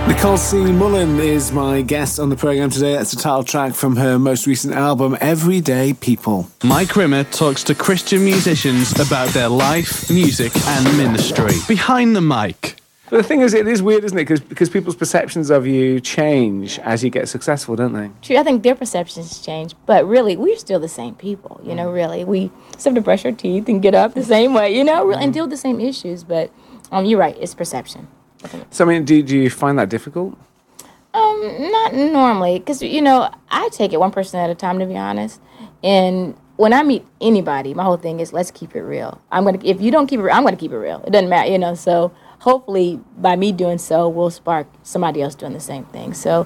Nicole C. Mullen is my guest on the programme today. That's the title track from her most recent album, Everyday People. Mike Rimmer talks to Christian musicians about their life, music and ministry. Behind the mic. But the thing is, it is weird, isn't it? Because people's perceptions of you change as you get successful, don't they? True, I think their perceptions change, but really, we're still the same people, really. We still have to brush our teeth and get up the same way, and deal with the same issues, but you're right, it's perception. So, I mean, do you find that difficult? Not normally, because, I take it one person at a time, to be honest. And when I meet anybody, my whole thing is, let's keep it real. If you don't keep it real, I'm going to keep it real. It doesn't matter, so hopefully by me doing so, we'll spark somebody else doing the same thing. So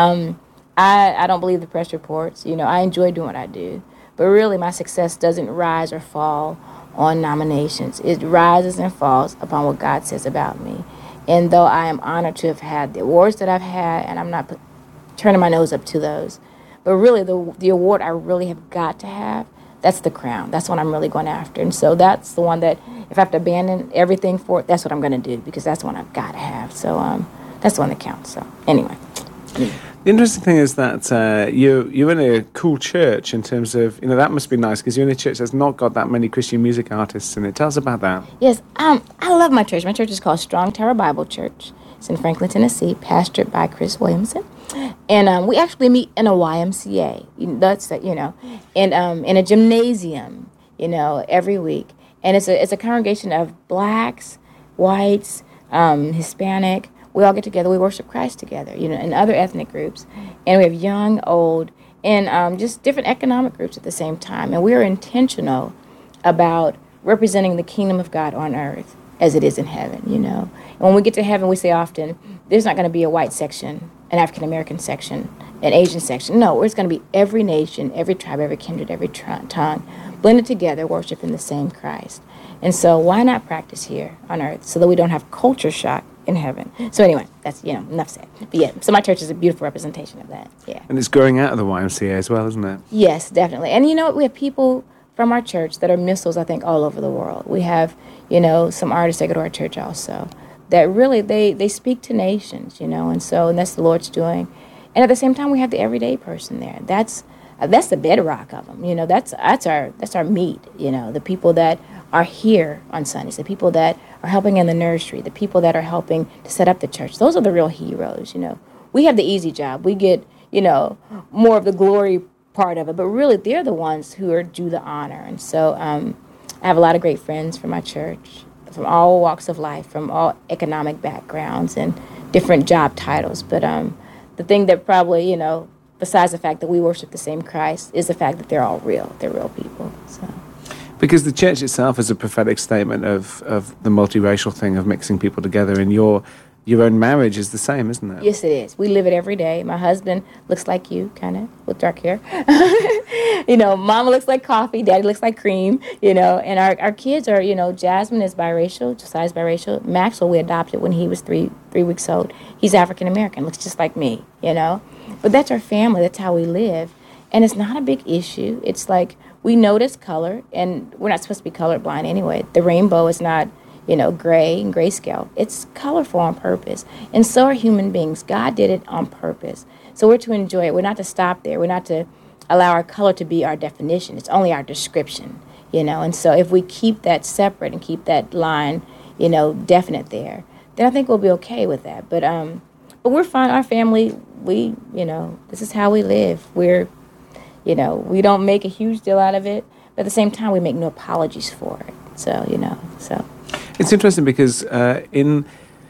I don't believe the press reports. I enjoy doing what I do. But really, my success doesn't rise or fall on nominations. It rises and falls upon what God says about me. And though I am honored to have had the awards that I've had, and I'm not turning my nose up to those, but really the award I really have got to have, that's the crown. That's what I'm really going after. And so that's the one that if I have to abandon everything for it, that's what I'm going to do, because that's the one I've got to have. So that's the one that counts. So anyway. The interesting thing is that you're in a cool church in terms of, that must be nice because you're in a church that's not got that many Christian music artists in it. Tell us about that. Yes, I love my church. My church is called Strong Tower Bible Church. It's in Franklin, Tennessee, pastored by Chris Williamson. And we actually meet in a YMCA, and in a gymnasium, every week. And it's a congregation of blacks, whites, Hispanic. We all get together, we worship Christ together, and other ethnic groups. And we have young, old, and just different economic groups at the same time. And we are intentional about representing the kingdom of God on earth as it is in heaven, And when we get to heaven, we say often, there's not going to be a white section, an African-American section, an Asian section. No, it's going to be every nation, every tribe, every kindred, every tongue, blended together, worshiping the same Christ. And so why not practice here on earth so that we don't have culture shock in heaven? So anyway, that's, enough said. But yeah, so my church is a beautiful representation of that, yeah. And it's growing out of the YMCA as well, isn't it? Yes, definitely. And we have people from our church that are missiles, I think, all over the world. We have, some artists that go to our church also that really, they speak to nations, and that's the Lord's doing. And at the same time, we have the everyday person there. That's the bedrock of them, that's our meat, the people that are here on Sundays, the people that are helping in the nursery, the people that are helping to set up the church. Those are the real heroes, We have the easy job. We get, more of the glory part of it, but really they're the ones who are due the honor. And so I have a lot of great friends from my church, from all walks of life, from all economic backgrounds and different job titles. But the thing that probably, besides the fact that we worship the same Christ, is the fact that they're all real. They're real people, so. Because the church itself is a prophetic statement of the multiracial thing of mixing people together, and your own marriage is the same, isn't it? Yes, it is. We live it every day. My husband looks like you, kind of, with dark hair. Mama looks like coffee, Daddy looks like cream, and our kids are, Jasmine is biracial, Josiah's biracial. Maxwell, we adopted when he was three weeks old. He's African-American, looks just like me, But that's our family. That's how we live. And it's not a big issue. It's like, we notice color, and we're not supposed to be colorblind anyway. The rainbow is not, gray and grayscale. It's colorful on purpose. And so are human beings. God did it on purpose. So we're to enjoy it. We're not to stop there. We're not to allow our color to be our definition. It's only our description, And so if we keep that separate and keep that line, definite there, then I think we'll be okay with that. But we're fine. Our family, we, this is how we live. We're, we don't make a huge deal out of it, but at the same time, we make no apologies for it. So, so. It's interesting because when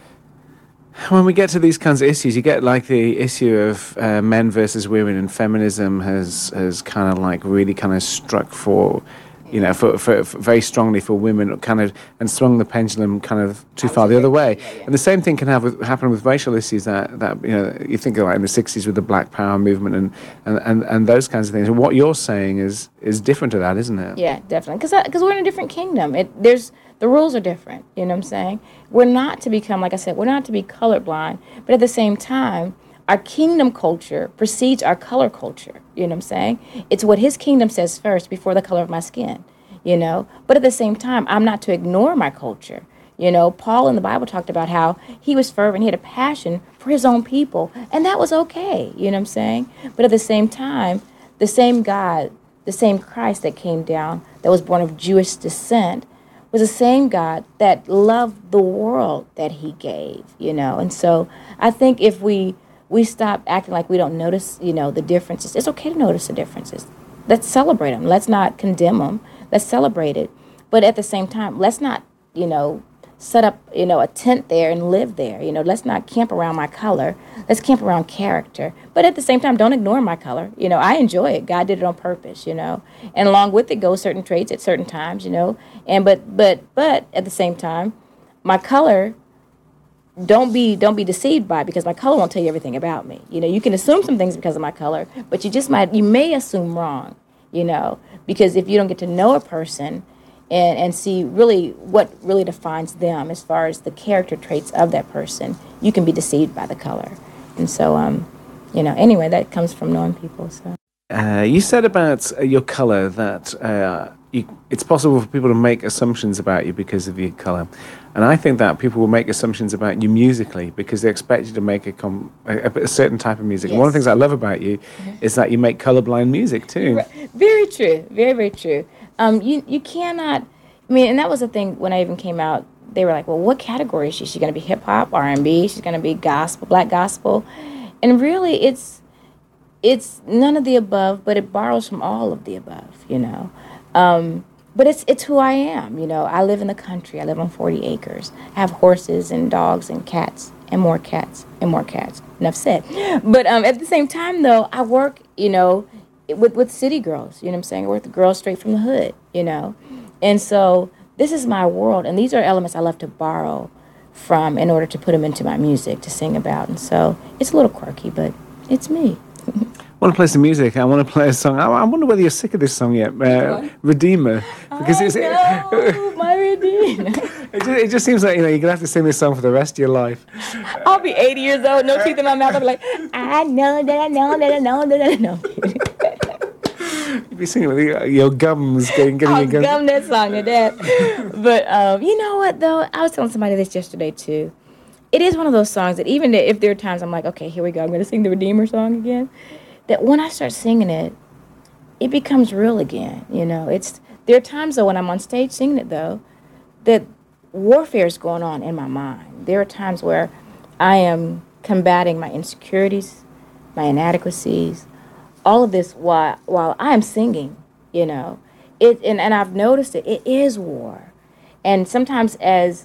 we get to these kinds of issues, you get like the issue of men versus women, and feminism has kind of like really kind of struck for for very strongly for women, kind of, and swung the pendulum kind of too far the other way. And the same thing can happen with racial issues that you think of like in the 60s with the Black Power movement and those kinds of things. And what you're saying is different to that, isn't it? Yeah, definitely. Because we're in a different kingdom. The rules are different. You know what I'm saying? We're not to become, like I said, we're not to be colorblind, but at the same time, our kingdom culture precedes our color culture, you know what I'm saying? It's what his kingdom says first before the color of my skin, But at the same time, I'm not to ignore my culture, You know, Paul in the Bible talked about how he was fervent, he had a passion for his own people, and that was okay, you know what I'm saying? But at the same time, the same God, the same Christ that came down, that was born of Jewish descent, was the same God that loved the world that he gave, you know? And so I think if we stop acting like we don't notice, you know, the differences, it's okay to notice the differences. Let's celebrate them. Let's not condemn them. Let's celebrate it. But at the same time, let's not, you know, set up, you know, a tent there and live there. You know, let's not camp around my color. Let's camp around character. But at the same time, don't ignore my color. You know, I enjoy it. God did it on purpose, you know. And along with it go certain traits at certain times, you know. And but at the same time, my color, don't be deceived by it, because my color won't tell you everything about me. You know, you can assume some things because of my color, but you may assume wrong, you know, because if you don't get to know a person and see really what really defines them as far as the character traits of that person, you can be deceived by the color. And so, you know, anyway, that comes from knowing people. So you said about your color that it's possible for people to make assumptions about you because of your color, and I think that people will make assumptions about you musically because they expect you to make a certain type of music. Yes. And one of the things I love about you is that you make colorblind music too. Right. Very true. Very, very true. You cannot, I mean, and that was the thing when I even came out. They were like, well, what category is she? She's going to be hip-hop, R&B, she's going to be gospel, black gospel. And really, it's none of the above, but it borrows from all of the above, you know. But it's who I am, you know. I live in the country. I live on 40 acres. I have horses and dogs and cats and more cats and more cats. Enough said. But at the same time, though, I work, you know, with city girls, you know what I'm saying? I work with girls straight from the hood, you know. And so this is my world, and these are elements I love to borrow from in order to put them into my music to sing about. And so it's a little quirky, but it's me. I want to play some music. I want to play a song. I wonder whether you're sick of this song yet, Redeemer, because my Redeemer. It just seems like, you know, you're gonna have to sing this song for the rest of your life. I'll be 80 years old, no teeth in my mouth. I'll be like, I know that I know that I know that I know. You'll be singing with your gums, getting I'll your gums. gum that song to death. But you know what, though? I was telling somebody this yesterday, too. It is one of those songs that even if there are times I'm like, okay, here we go, I'm going to sing the Redeemer song again, that when I start singing it, it becomes real again, you know. There are times, though, when I'm on stage singing it, though, that warfare is going on in my mind. There are times where I am combating my insecurities, my inadequacies, all of this while I am singing, you know. And I've noticed it is war. And sometimes as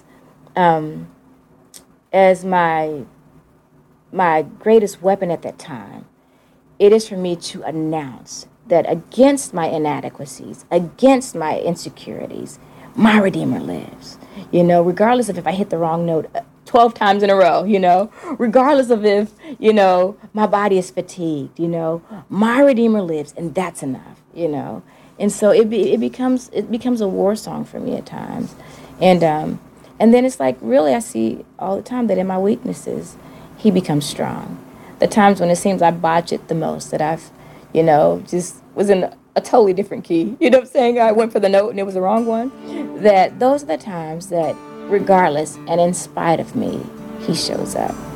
my greatest weapon at that time, it is for me to announce that against my inadequacies, against my insecurities, my Redeemer lives. You know, regardless of if I hit the wrong note 12 times in a row, you know, regardless of if, you know, my body is fatigued, you know, my Redeemer lives, and that's enough, you know. And so it becomes a war song for me at times. And then it's like, really, I see all the time that in my weaknesses, he becomes strong. The times when it seems I botch it the most, that I've, you know, just was in a totally different key. You know what I'm saying? I went for the note and it was the wrong one. That those are the times that, regardless and in spite of me, he shows up.